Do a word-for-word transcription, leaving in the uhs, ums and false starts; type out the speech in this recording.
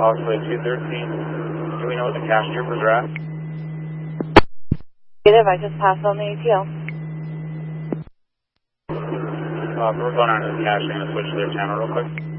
Osprey two thirteen. Do we know what the cash troopers are at? Negative, I just passed on the A T L. Uh, we're going on to the cache. I'm going to switch to their channel real quick.